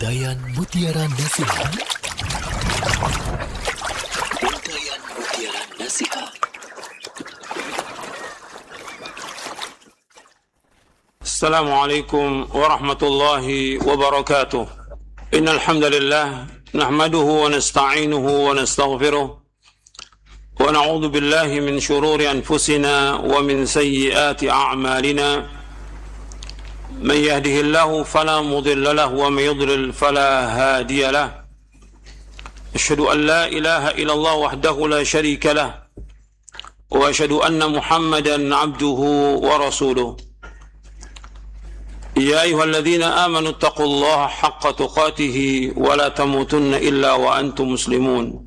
Untayan Mutiara Nasihat. Untayan Mutiara Nasihat. Assalamualaikum warahmatullahi wabarakatuh. Innal hamdalillah nahmaduhu wa nasta'inuhu wa nastaghfiruh wa na'udzu billahi min shururi anfusina wa min sayyiati a'malina. Man yahdihillahu fala mudilla lahu wa man yudlil fala hadiya lahu. Asyhadu an la ilaha illallah wahdahu la syarika lahu wa asyhadu anna Muhammadan 'abduhu wa rasuluh. يا أيها الذين آمنوا اتقوا الله حق تقاته ولا تموتن إلا وأنتم مسلمون.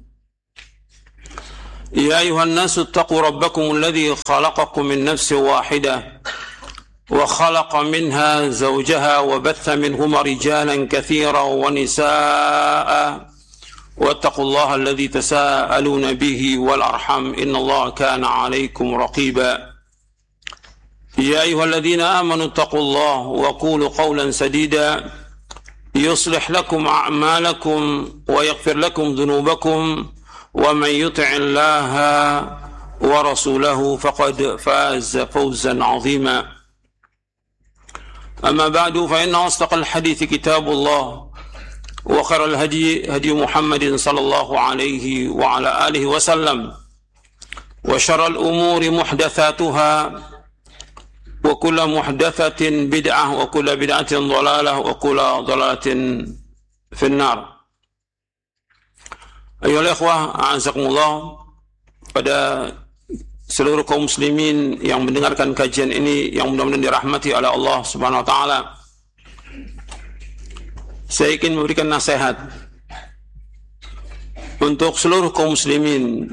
يا أيها الناس اتقوا ربكم الذي خلقكم من نفس واحدة وخلق منها زوجها وبث منهما رجالا كثيرا ونساء واتقوا الله الذي تساءلون به والأرحم إن الله كان عليكم رقيبا. يا أيها الذين آمنوا اتقوا الله وقولوا قولا سديدا يصلح لكم أعمالكم ويغفر لكم ذنوبكم ومن يطع الله ورسوله فقد فاز فوزا عظيما. أما بعد فإن أصدق الحديث كتاب الله وخير الهدي هدي محمد صلى الله عليه وعلى آله وسلم وشر الأمور محدثاتها وكل محدثة بدعة وكل بدعة ضلالة وكل ضلالة في النار. Ayolah ikhwah, a'azakumullah, pada seluruh kaum muslimin yang mendengarkan kajian ini yang mudah-mudahan dirahmati oleh Allah Subhanahu wa taala. Saya ingin memberikan nasihat untuk seluruh kaum muslimin,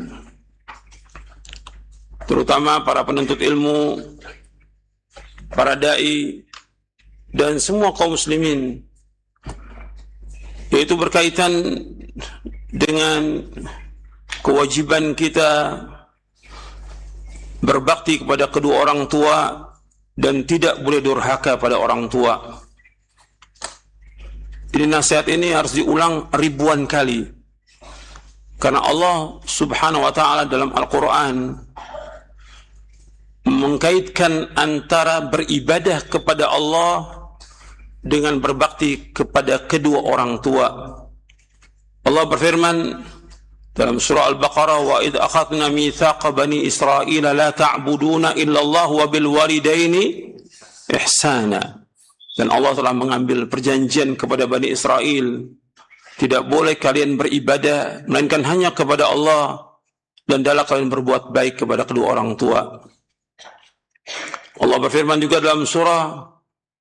terutama para penuntut ilmu, para dai dan semua kaum muslimin, yaitu berkaitan dengan kewajiban kita berbakti kepada kedua orang tua dan tidak boleh durhaka pada orang tua. Ini nasihat ini harus diulang ribuan kali, karena Allah Subhanahu wa taala dalam Al-Qur'an mengkaitkan antara beribadah kepada Allah dengan berbakti kepada kedua orang tua. Allah berfirman dalam surah Al-Baqarah, wa idh akhadna mitsaqa bani Israila la ta'buduna illa Allah wa bil walidaini ihsana. Dan Allah telah mengambil perjanjian kepada Bani Israel, tidak boleh kalian beribadah melainkan hanya kepada Allah, dan hendaklah kalian berbuat baik kepada kedua orang tua. Allah berfirman juga dalam surah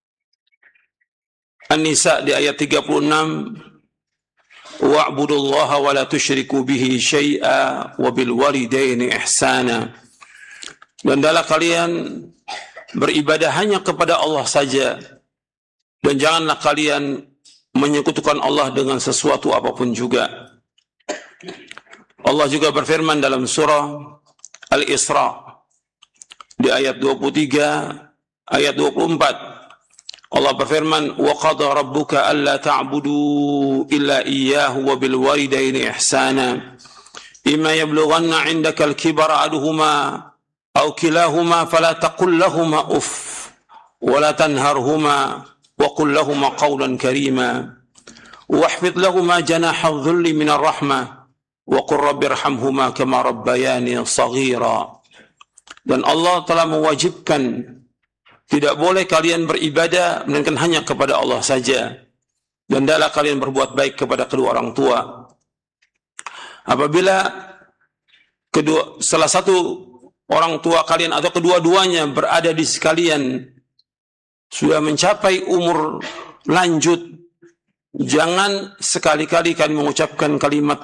An-Nisa di ayat 36, wa'budullaha wa la tusyriku bihi syai'a wa bil walidaini ihsana. Dan hendaklah kalian beribadah hanya kepada Allah saja, dan janganlah kalian menyekutukan Allah dengan sesuatu apapun juga. Allah juga berfirman dalam surah Al-Isra di ayat 23, ayat 24, Allah berfirman, wa qada rabbuka alla ta'budu illa iyyahu wa bil walidaini ihsana imma yablughanna 'indaka al-kibara ahaduhuma aw kilahuma fala taqul lahumā uff wa la tanharhumā wa qul lahumā qawlan karīmā wahfidh lahumā janāha adh-dhulli min ar-rahmah wa qur rabbirhamhumā kamā rabbayānī shaghīrā. Dan Allah telah mewajibkan tidak boleh kalian beribadah melainkan hanya kepada Allah saja, dan hendaklah kalian berbuat baik kepada kedua orang tua. Apabila salah satu orang tua kalian atau kedua-duanya berada di sisi kalian sudah mencapai umur lanjut, jangan sekali-kali kalian mengucapkan kalimat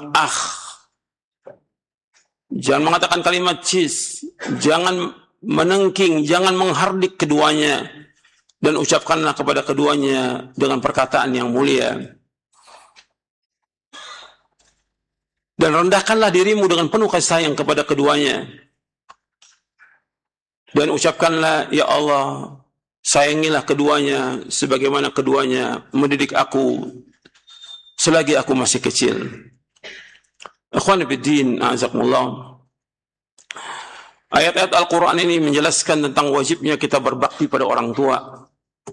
jangan mengatakan kalimat cis, jangan menengking, jangan menghardik keduanya, dan ucapkanlah kepada keduanya dengan perkataan yang mulia. Dan rendahkanlah dirimu dengan penuh kasih sayang kepada keduanya. Dan ucapkanlah, ya Allah, sayangilah keduanya sebagaimana keduanya mendidik aku selagi aku masih kecil. Ikhwan fillah, a'azakumullah. Ayat-ayat Al-Quran ini menjelaskan tentang wajibnya kita berbakti pada orang tua.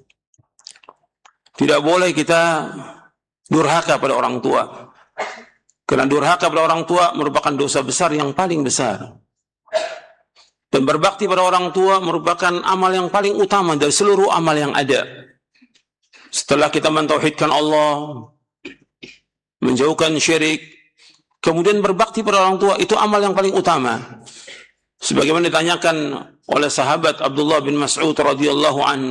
Tidak boleh kita durhaka pada orang tua. Karena durhaka pada orang tua merupakan dosa besar yang paling besar. Dan berbakti pada orang tua merupakan amal yang paling utama dari seluruh amal yang ada. Setelah kita mentauhidkan Allah, menjauhkan syirik, kemudian berbakti pada orang tua, itu amal yang paling utama. Sebagaimana ditanyakan oleh sahabat Abdullah bin Mas'ud radhiyallahu an,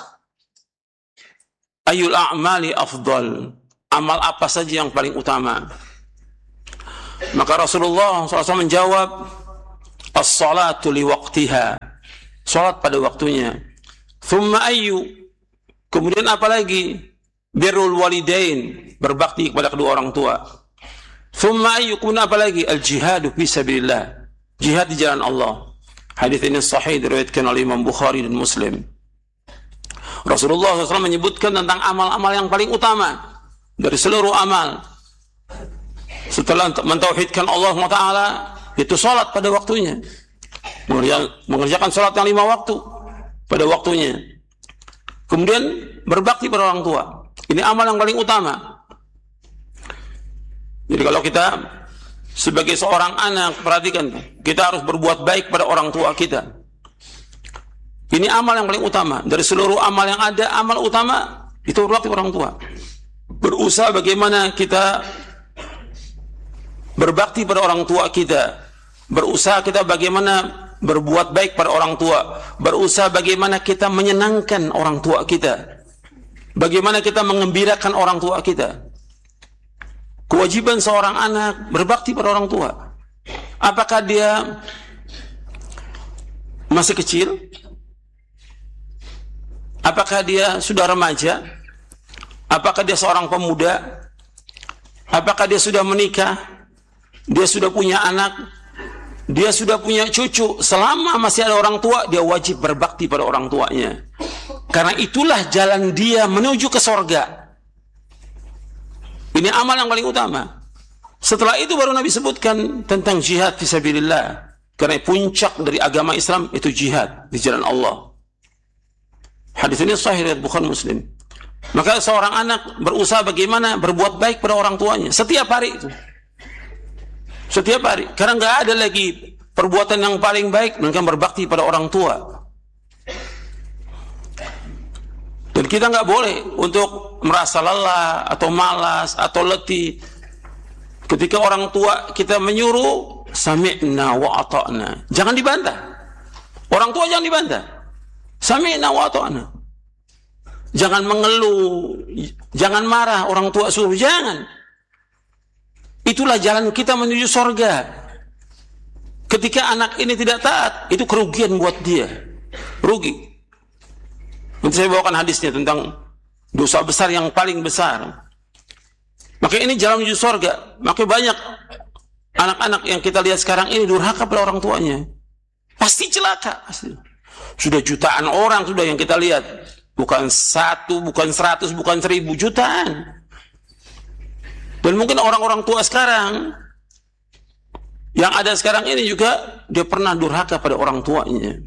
ayul a'mali afdal, amal apa saja yang paling utama? Maka Rasulullah SAW menjawab, as-salatu li waqtiha, salat pada waktunya. Thumma ayyu, kemudian apa lagi? Birrul walidain, berbakti kepada kedua orang tua. Thumma ayyu, kemudian apa lagi? Al-jihadu fi sabilillah, jihad di jalan Allah. Hadis ini sahih diriwayatkan oleh Imam Bukhari dan Muslim. Rasulullah SAW menyebutkan tentang amal-amal yang paling utama dari seluruh amal. Setelah mentauhidkan Allah Taala, itu salat pada waktunya, mengerjakan salat yang 5 waktu pada waktunya. Kemudian berbakti pada orang tua. Ini amal yang paling utama. Jadi kalau kita sebagai seorang anak, perhatikan, kita harus berbuat baik pada orang tua kita. Ini amal yang paling utama. Dari seluruh amal yang ada, amal utama itu berbakti pada orang tua. Berusaha bagaimana kita berbakti pada orang tua kita. Berusaha kita bagaimana berbuat baik pada orang tua. Berusaha bagaimana kita menyenangkan orang tua kita. Bagaimana kita mengembirakan orang tua kita. Kewajiban seorang anak berbakti pada orang tua. Apakah dia masih kecil? Apakah dia sudah remaja? Apakah dia seorang pemuda? Apakah dia sudah menikah? Dia sudah punya anak? Dia sudah punya cucu? Selama masih ada orang tua, dia wajib berbakti pada orang tuanya. Karena itulah jalan dia menuju ke sorga. Ini amal yang paling utama. Setelah itu baru Nabi sebutkan tentang jihad fisabilillah. Karena puncak dari agama Islam itu jihad di jalan Allah. Hadis ini sahih riwayat Bukhari Muslim. Maka seorang anak berusaha bagaimana berbuat baik pada orang tuanya setiap hari itu. Setiap hari. Karena nggak ada lagi perbuatan yang paling baik melainkan berbakti pada orang tua. Dan kita nggak boleh untuk merasa lelah atau malas atau letih ketika orang tua kita menyuruh sami'na wa ata'na. Jangan dibantah. Orang tua jangan dibantah. Sami'na wa ata'na. Jangan mengeluh, jangan marah orang tua suruh, jangan. Itulah jalan kita menuju sorga. Ketika anak ini tidak taat, itu kerugian buat dia. Rugi. Nanti saya bawakan hadisnya tentang dosa besar yang paling besar. Maka ini jalan menuju sorga. Maka banyak anak-anak yang kita lihat sekarang ini durhaka pada orang tuanya. Pasti celaka. Pasti. Sudah jutaan orang sudah yang kita lihat. Bukan 1, bukan 100, bukan 1000, jutaan. Dan mungkin orang-orang tua sekarang yang ada sekarang ini juga dia pernah durhaka pada orang tuanya.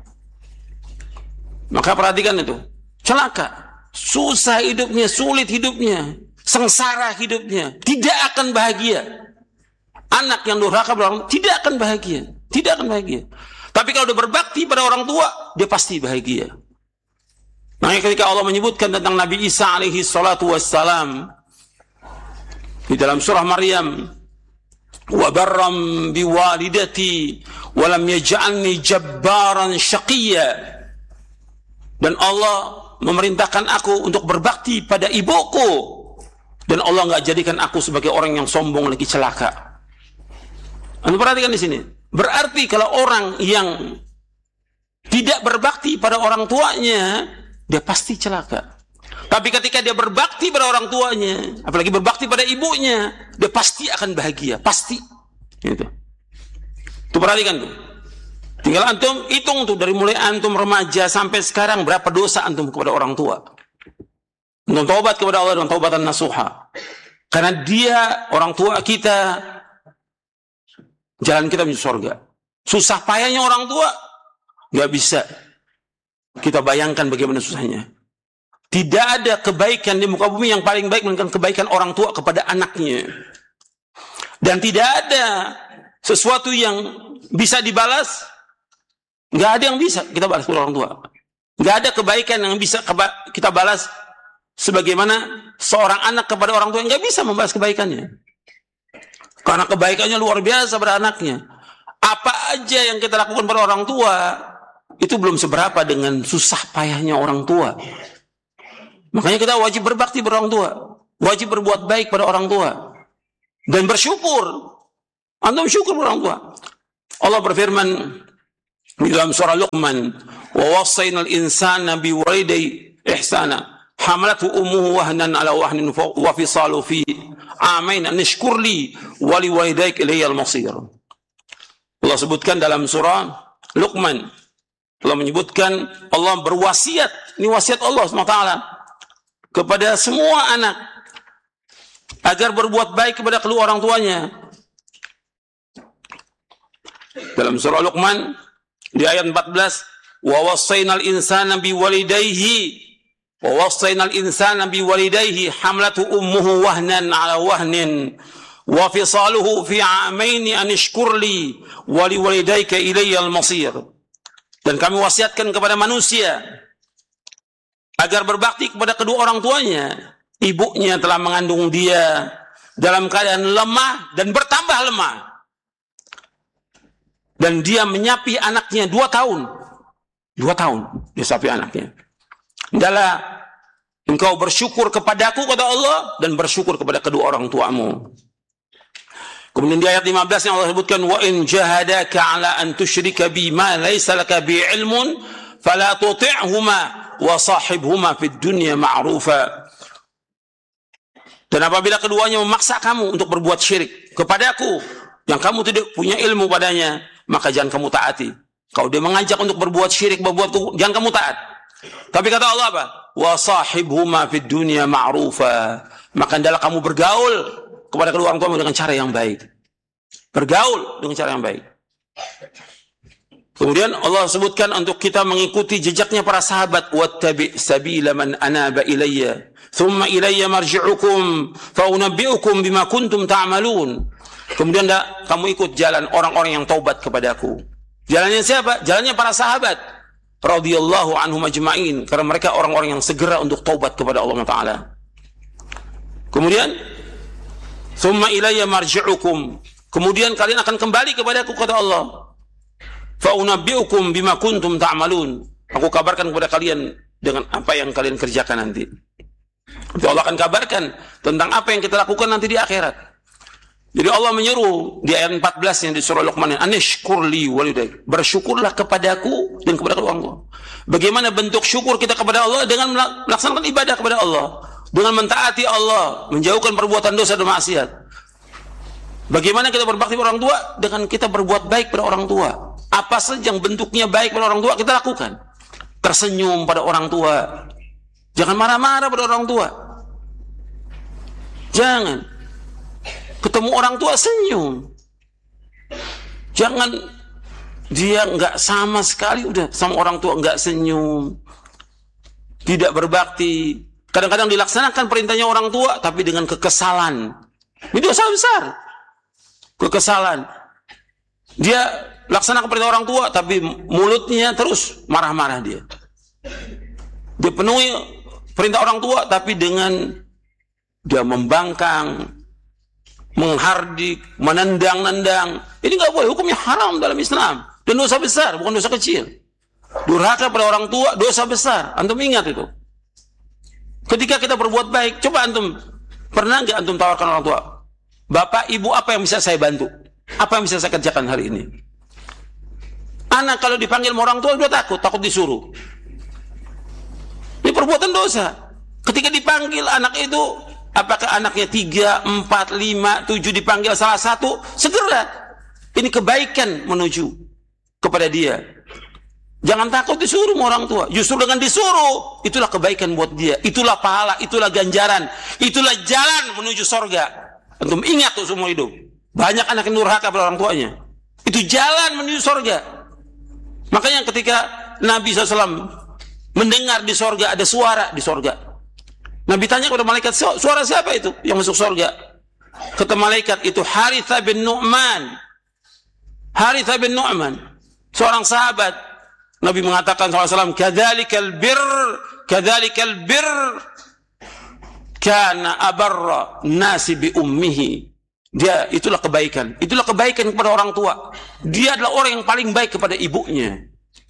Maka perhatikan itu, celaka, susah hidupnya, sulit hidupnya, sengsara hidupnya, tidak akan bahagia. Anak yang durhaka pada orang tua tidak akan bahagia, tidak akan bahagia. Tapi kalau dia berbakti pada orang tua, dia pasti bahagia. Makanya ketika Allah menyebutkan tentang Nabi Isa alaihi salatu wassalam di dalam surah Maryam, wa barram biwalidati wa lam yaj'alni jabbaran syaqiyya, dan Allah memerintahkan aku untuk berbakti pada ibuku, dan Allah enggak jadikan aku sebagai orang yang sombong lagi celaka. Anda perhatikan di sini. Berarti kalau orang yang tidak berbakti pada orang tuanya, dia pasti celaka. Tapi ketika dia berbakti pada orang tuanya, apalagi berbakti pada ibunya, dia pasti akan bahagia, pasti. Gitu. Tuh perhatikan tuh. Tinggal antum hitung tuh dari mulai antum remaja sampai sekarang berapa dosa antum kepada orang tua. Antum taubat kepada Allah dengan taubatan nasuha. Karena dia, orang tua kita, jalan kita menuju surga. Susah payahnya orang tua, nggak bisa kita bayangkan bagaimana susahnya. Tidak ada kebaikan di muka bumi yang paling baik melainkan kebaikan orang tua kepada anaknya. Dan tidak ada sesuatu yang bisa dibalas, nggak ada yang bisa kita balas kepada orang tua. Nggak ada kebaikan yang bisa kita balas sebagaimana seorang anak kepada orang tua, nggak bisa membalas kebaikannya. Karena kebaikannya luar biasa pada anaknya. Apa aja yang kita lakukan pada orang tua, itu belum seberapa dengan susah payahnya orang tua. Makanya kita wajib berbakti pada orang tua. Wajib berbuat baik pada orang tua. Dan bersyukur. Antum syukur pada orang tua. Allah berfirman di dalam surah Luqman, wa wasainal insana biwalidayhi ihsana hamalathu ummuhu wahnan ala wahnin wa fisalu fi amain an nashkur li wa liwalidayka ilayal masir. Allah sebutkan dalam surah Luqman, Allah menyebutkan, Allah berwasiat, ini wasiat Allah SWT kepada semua anak agar berbuat baik kepada kedua orang tuanya. Dalam surah Luqman di ayat 14, wa wasainal insana biwalidayhi hamlatu ummuhu wahnan ala wahnin wa fisaluhu fi amaini an ishkur li wa liwalidayka ilayal masir. Dan kami wasiatkan kepada manusia agar berbakti kepada kedua orang tuanya. Ibunya telah mengandung dia dalam keadaan lemah dan bertambah lemah. Dan dia menyapi anaknya 2 tahun. 2 tahun dia sapi anaknya. Adalah engkau bersyukur kepadaku, kata Allah, dan bersyukur kepada kedua orang tuamu. Kemudian di ayat 15 yang Allah sebutkan, wa in jahadaka ala an tusyrika bi ma laysa laka bi ilmun fala tuti'huma wa sahibhuma fid dunya ma'rufa. Dan apabila keduanya memaksa kamu untuk berbuat syirik kepadaku yang kamu tidak punya ilmu padanya, maka jangan kamu taati. Kalau dia mengajak untuk berbuat syirik, jangan kamu taat. Tapi kata Allah apa? Wa sahibhuma fid dunya ma'rufa. Maka hendaklah kamu bergaul kepada kedua orang tuamu dengan cara yang baik. Bergaul dengan cara yang baik. Kemudian Allah sebutkan untuk kita mengikuti jejaknya para sahabat, wattabi' sabila man anaba ilayya thumma ilayya marji'ukum fa unabbi'ukum bima kuntum ta'malun. Kemudian kamu ikut jalan orang-orang yang taubat kepadaku. Jalannya siapa? Jalannya para sahabat radhiyallahu anhum ajma'in, karena mereka orang-orang yang segera untuk taubat kepada Allah Taala. Kemudian thumma ilayya marji'ukum, kemudian kalian akan kembali kepadaku, kata Allah. Fa unabbi'ukum bima kuntum ta'malun, aku kabarkan kepada kalian dengan apa yang kalian kerjakan nanti. Jadi Allah akan kabarkan tentang apa yang kita lakukan nanti di akhirat. Jadi Allah menyuruh di ayat 14 yang di surah Luqman, anishkurli walidayk, bersyukurlah kepadaku dan kepada kedua orang tua. Bagaimana bentuk syukur kita kepada Allah? Dengan melaksanakan ibadah kepada Allah, dengan mentaati Allah, menjauhkan perbuatan dosa dan maksiat. Bagaimana kita berbakti pada orang tua? Dengan kita berbuat baik pada orang tua. Apa saja yang bentuknya baik pada orang tua kita lakukan. Tersenyum pada orang tua, jangan marah-marah pada orang tua. Jangan ketemu orang tua senyum. Jangan dia nggak sama sekali udah sama orang tua nggak senyum, tidak berbakti. Kadang-kadang dilaksanakan perintahnya orang tua tapi dengan kekesalan. Ini dosa besar. Kekesalan. Dia laksanakan perintah orang tua tapi mulutnya terus marah-marah dia. Dia penuhi perintah orang tua tapi dengan dia membangkang, menghardik, menendang-nendang. Ini nggak boleh, hukumnya haram dalam Islam dan dosa besar, bukan dosa kecil. Durhaka pada orang tua dosa besar. Antum ingat itu. Ketika kita berbuat baik, coba antum pernah nggak antum tawarkan orang tua, bapak, ibu, apa yang bisa saya bantu? Apa yang bisa saya kerjakan hari ini? Anak kalau dipanggil sama orang tua udah takut disuruh. Ini perbuatan dosa. Ketika dipanggil anak itu, apakah anaknya 3, 4, 5, 7 dipanggil salah satu, segera. Ini kebaikan menuju kepada dia. Jangan takut disuruh sama orang tua. Justru dengan disuruh, itulah kebaikan buat dia. Itulah pahala, itulah ganjaran. Itulah jalan menuju sorga. Antum ingat tuh seumur hidup. Banyak anak yang durhaka pada orang tuanya. Itu jalan menuju sorga. Makanya ketika Nabi SAW mendengar di sorga ada suara di sorga, Nabi tanya kepada malaikat, suara siapa itu yang masuk sorga? Kata malaikat, itu Harithah bin Nu'man. Harithah bin Nu'man, seorang sahabat. Nabi mengatakan SAW, kadzalikal bir kana abarra nasi bi ummihi. Dia itulah kebaikan kepada orang tua. Dia adalah orang yang paling baik kepada ibunya.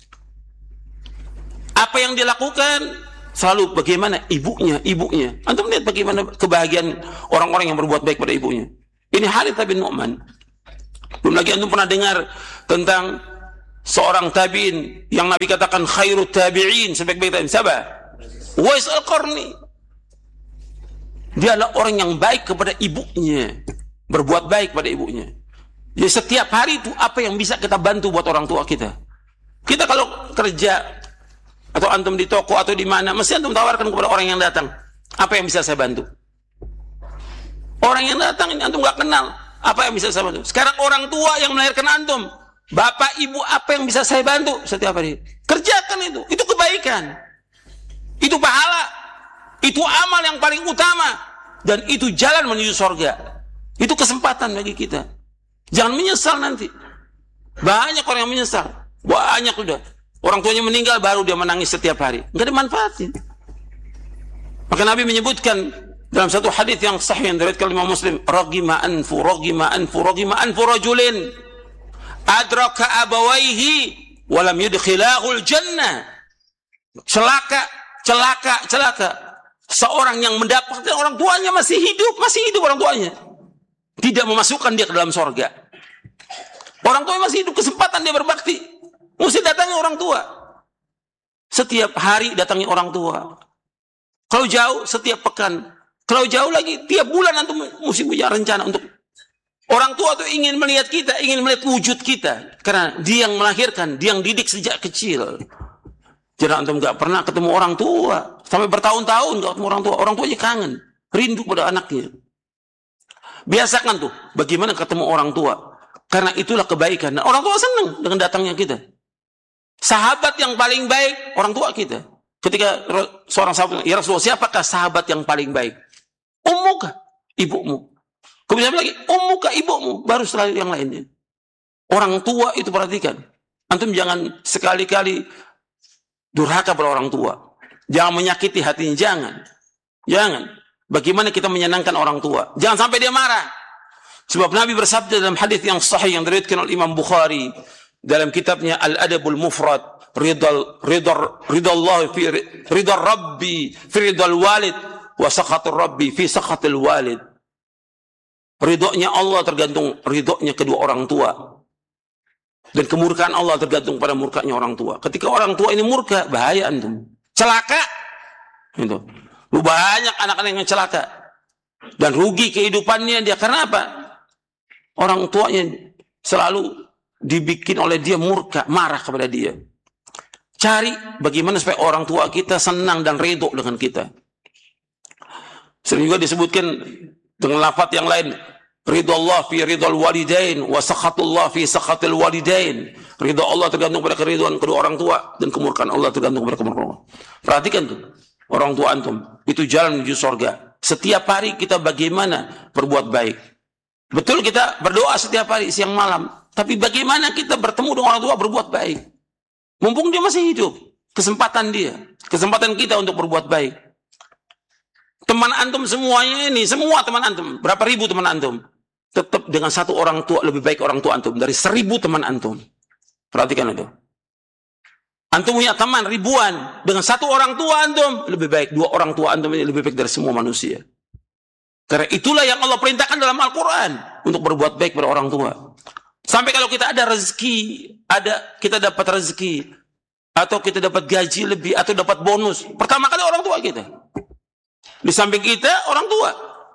Apa yang dia lakukan selalu bagaimana ibunya. Antum lihat bagaimana kebahagiaan orang-orang yang berbuat baik pada ibunya. Ini Harithah bin Nu'man. Belum lagi antum pernah dengar tentang seorang tabi'in yang Nabi katakan khairut tabi'in, sebaik-baik tabi'in. Siapa? Uwais Al-Qarni. Dia adalah orang yang baik kepada ibunya, berbuat baik pada ibunya. Jadi setiap hari itu apa yang bisa kita bantu buat orang tua kita. Kita kalau kerja atau antum di toko atau di mana, mesti antum tawarkan kepada orang yang datang, apa yang bisa saya bantu? Orang yang datang ini antum nggak kenal, apa yang bisa saya bantu? Sekarang orang tua yang melahirkan antum, bapak ibu, apa yang bisa saya bantu setiap hari? Kerjakan itu kebaikan, itu pahala, itu amal yang paling utama, dan itu jalan menuju surga. Itu kesempatan bagi kita. Jangan menyesal nanti. Banyak orang yang menyesal, banyak udah. Orang tuanya meninggal baru dia menangis setiap hari, nggak ada manfaatnya. Maka Nabi menyebutkan dalam satu hadis yang sahih yang diriwayatkan Imam Muslim, ragima anfu rajulin adraka abawaihi walam yudkhilahul jannah. Celaka seorang yang mendapatkan orang tuanya masih hidup orang tuanya, tidak memasukkan dia ke dalam surga. Orang tuanya masih hidup, kesempatan dia berbakti, mesti datangi orang tua. Setiap hari datangi orang tua. Kalau jauh setiap pekan, kalau jauh lagi tiap bulan antum mesti punya rencana untuk orang tua tuh ingin melihat kita, ingin melihat wujud kita, karena dia yang melahirkan, dia yang didik sejak kecil. Jadi antum nggak pernah ketemu orang tua sampai bertahun-tahun nggak ketemu orang tua. Orang tuanya kangen, rindu pada anaknya. Biasakan tuh bagaimana ketemu orang tua, karena itulah kebaikan. Dan orang tua senang dengan datangnya kita. Sahabat yang paling baik orang tua kita. Ketika seorang sahabat, ya Rasulullah, siapakah sahabat yang paling baik? Ummuka, ibumu. Kemudian lagi, ummuka, ibumu, baru setelah yang lainnya. Orang tua itu perhatikan. Antum jangan sekali-kali durhaka pada orang tua. Jangan menyakiti hatinya, jangan. Bagaimana kita menyenangkan orang tua? Jangan sampai dia marah. Sebab Nabi bersabda dalam hadis yang sahih yang diriwayatkan oleh Imam Bukhari dalam kitabnya Al-Adabul Mufrad, ridal Rabbi fi ridal walid wa sakhatur Rabbi fi sakhatil walid. Ridhonya Allah tergantung ridhonya kedua orang tua. Dan kemurkaan Allah tergantung pada murkanya orang tua. Ketika orang tua ini murka, bahaya antum. Celaka. Itu. Banyak anak-anak yang celaka. Dan rugi kehidupannya dia. Karena apa? Orang tuanya selalu dibikin oleh dia murka, marah kepada dia. Cari bagaimana supaya orang tua kita senang dan ridho dengan kita. Sering juga disebutkan dengan lafaz yang lain, ridha Allah fi ridhal walidain wa sakhatullah fi sakhatil walidain. Ridha Allah tergantung pada keridhaan kedua orang tua dan kemurkaan Allah tergantung pada kemurkaan Allah. Perhatikan tuh, orang tua antum, itu jalan menuju surga. Setiap hari kita bagaimana berbuat baik. Betul kita berdoa setiap hari siang malam, tapi bagaimana kita bertemu dengan orang tua berbuat baik. Mumpung dia masih hidup, kesempatan kita untuk berbuat baik. Teman antum semuanya ini, semua teman antum, berapa ribu teman antum, tetap dengan satu orang tua lebih baik orang tua antum dari 1000 teman antum. Perhatikan itu. Antum punya teman ribuan, dengan satu orang tua antum lebih baik, 2 orang tua antum ini lebih baik dari semua manusia. Karena itulah yang Allah perintahkan dalam Al-Quran untuk berbuat baik pada orang tua. Sampai kalau kita ada rezeki, kita dapat rezeki, atau kita dapat gaji lebih, atau dapat bonus, pertama kali orang tua kita. Di samping kita, orang tua.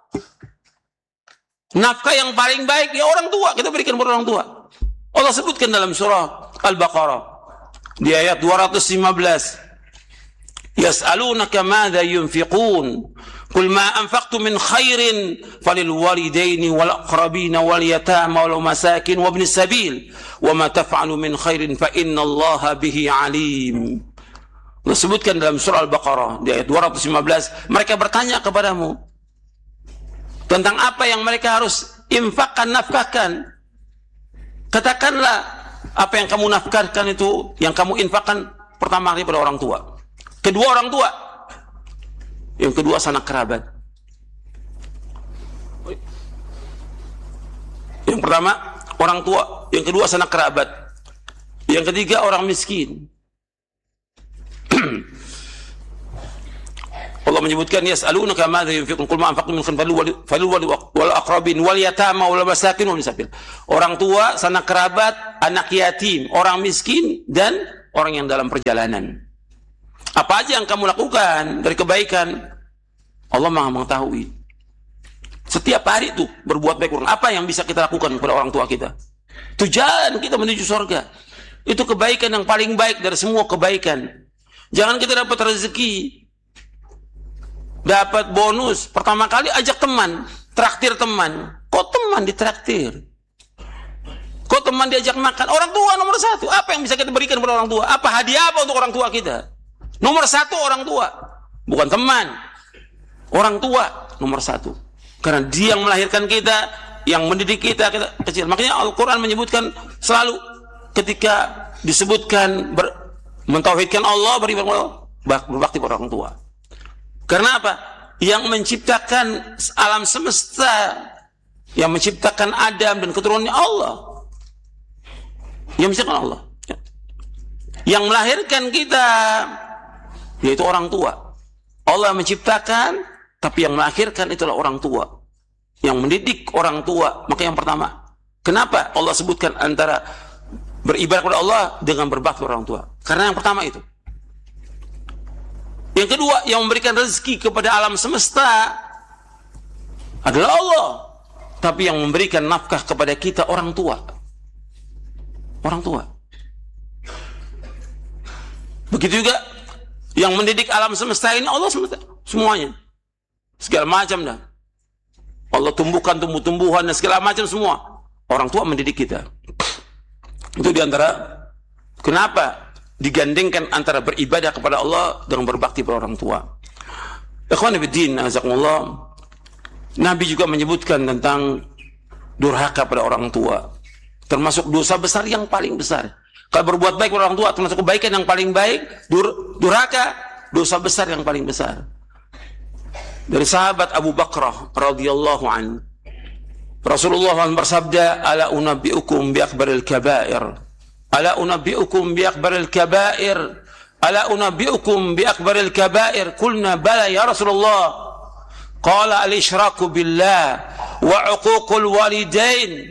Nafkah yang paling baik, ya orang tua. Kita berikan kepada orang tua. Allah sebutkan dalam surah Al-Baqarah. di ayat 215. Yas'alunaka madza yunfiqun qul ma anfaqtum min khairin falil walidaini wal aqrabina wal yatama wal masakin wa ibnis sabil wa ma taf'alu min khairin fa innallaha bihi alim. Disebutkan dalam surah Al-Baqarah di ayat 215, mereka bertanya kepadamu tentang apa yang mereka harus infakkan, nafkahkan. Katakanlah apa yang kamu nafkahkan itu, yang kamu infakkan pertama kali pada orang tua, kedua orang tua, yang kedua sanak kerabat. Yang pertama orang tua, yang kedua sanak kerabat, yang ketiga orang miskin. Allah menyebutkan yas'alunaka madza yunfiqun qul ma anfaqtum min khairin falil wal aqrabin wal yatama wal masakin wal sabil. Orang tua, sanak kerabat, anak yatim, orang miskin dan orang yang dalam perjalanan. Apa aja yang kamu lakukan dari kebaikan, Allah Maha mengetahui. Setiap hari itu berbuat baik. Apa yang bisa kita lakukan kepada orang tua kita? Itu jalan kita menuju surga. Itu kebaikan yang paling baik dari semua kebaikan. Jangan kita dapat rezeki, dapat bonus, pertama kali ajak teman, traktir teman. Kok teman ditraktir? Kok teman diajak makan? Orang tua nomor satu. Apa yang bisa kita berikan kepada orang tua? Apa hadiah apa untuk orang tua kita? Nomor satu orang tua, bukan teman. Orang tua nomor satu. Karena dia yang melahirkan kita, yang mendidik kita kecil. Makanya Al-Quran menyebutkan selalu ketika disebutkan mentauhidkan Allah, berbakti pada orang tua. Karena apa? Yang menciptakan alam semesta, yang menciptakan Adam dan keturunannya Allah. Yang menciptakan Allah. Yang melahirkan kita, yaitu orang tua. Allah menciptakan, tapi yang melahirkan itulah orang tua. Yang mendidik orang tua. Maka yang pertama, kenapa Allah sebutkan antara beribadah kepada Allah dengan berbakti orang tua? Karena yang pertama itu. Yang kedua, yang memberikan rezeki kepada alam semesta adalah Allah. Tapi yang memberikan nafkah kepada kita orang tua. Orang tua. Begitu juga yang mendidik alam semesta ini Allah semesta. Semuanya. Segala macam dah. Allah tumbuhkan tumbuh-tumbuhan dan segala macam semua. Orang tua mendidik kita. Itu diantara kenapa digandengkan antara beribadah kepada Allah dengan berbakti pada orang tua. Ikhwan fillah, azakumullah. Nabi juga menyebutkan tentang durhaka pada orang tua. Termasuk dosa besar yang paling besar. Kalau berbuat baik kepada orang tua termasuk kebaikan yang paling baik, durhaka dosa besar yang paling besar. Dari sahabat Abu Bakrah radhiyallahu an, Rasulullah bersabda, "Ala unabbiukum bi akbaril kaba'ir." Ala unabbiukum bi akbaril kaba'ir. Ala unabbiukum bi akbaril kaba'ir. Qulna bala ya Rasulullah. Qala al-isyraku billah wa 'uququl walidain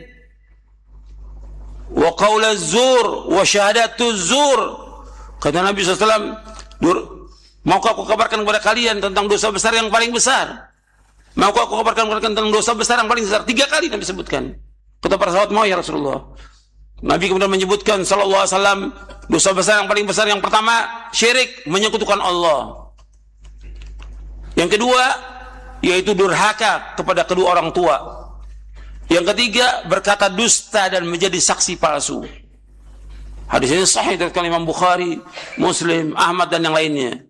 wa qaulaz zur wa syahadatuz zur. Kata Nabi SAW, maukah aku kabarkan kepada kalian tentang dosa besar yang paling besar? Maukah aku kabarkan kepada kalian tentang dosa besar yang paling besar? 3 kali Nabi sebutkan. Kata para sahabat, mau ya Rasulullah. Nabi kemudian menyebutkan sallallahu alaihi wasallam, dosa besar yang paling besar yang pertama syirik, menyekutukan Allah. Yang kedua yaitu durhaka kepada kedua orang tua. Yang ketiga berkata dusta dan menjadi saksi palsu. Hadis ini sahih dari Imam Bukhari, Muslim, Ahmad dan yang lainnya.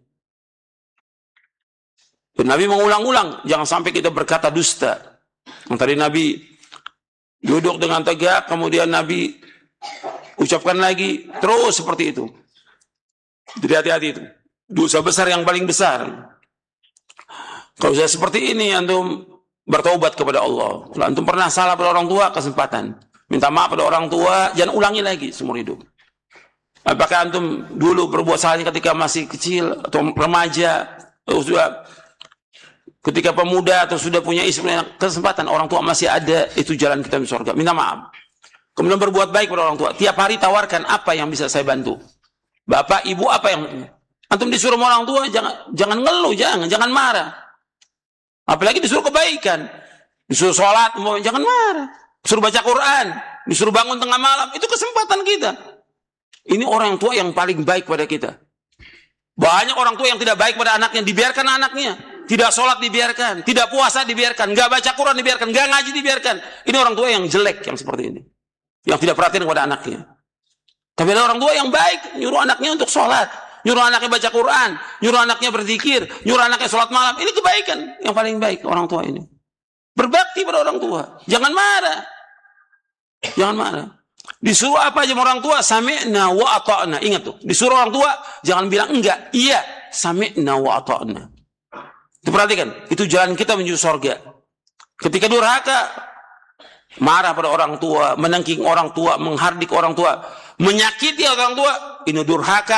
Dan Nabi mengulang-ulang, jangan sampai kita berkata dusta. Yang tadi Nabi duduk dengan tegak, kemudian Nabi ucapkan lagi, terus seperti itu. Jadi hati-hati itu. Dosa besar yang paling besar. Kalau sudah seperti ini, antum bertaubat kepada Allah. Kalau antum pernah salah pada orang tua, kesempatan. Minta maaf pada orang tua, jangan ulangi lagi seumur hidup. Apakah antum dulu berbuat salahnya ketika masih kecil, atau remaja, atau sudah ketika pemuda, atau sudah punya istri, kesempatan orang tua masih ada, itu jalan kita di surga. Minta maaf. Kemudian berbuat baik pada orang tua. Tiap hari tawarkan apa yang bisa saya bantu. Bapak, ibu, apa yang antum disuruh sama orang tua, jangan ngeluh, jangan marah. Apalagi disuruh kebaikan, disuruh sholat, jangan marah. Disuruh baca Quran, disuruh bangun tengah malam, itu kesempatan kita. Ini orang tua yang paling baik pada kita. Banyak orang tua yang tidak baik pada anaknya, dibiarkan anaknya. Tidak sholat dibiarkan, tidak puasa dibiarkan, nggak baca Quran dibiarkan, nggak ngaji dibiarkan. Ini orang tua yang jelek yang seperti ini. Yang tidak perhatian kepada anaknya. Tapi ada orang tua yang baik, nyuruh anaknya untuk sholat, nyuruh anaknya baca Quran, nyuruh anaknya berzikir, nyuruh anaknya sholat malam. Ini kebaikan yang paling baik orang tua ini. Berbakti pada orang tua. Jangan marah. Jangan marah. Disuruh apa aja sama orang tua, sami'na wa ata'na. Ingat tuh, disuruh orang tua jangan bilang enggak, iya, sami'na wa ata'na. Itu perhatikan, itu jalan kita menuju surga. Ketika durhaka, marah pada orang tua, menengking orang tua, menghardik orang tua, menyakiti orang tua, ini durhaka.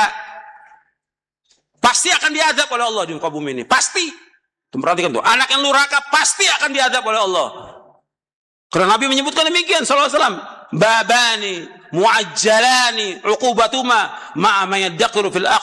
Pasti akan diazab oleh Allah di muka bumi ini, pasti. Tuh, perhatikan tuh, anak yang durhaka pasti akan diazab oleh Allah. Karena Nabi menyebutkan demikian sallallahu alaihi wasallam, babani muajjalani uqubatuma ma'a ma yadqiru fil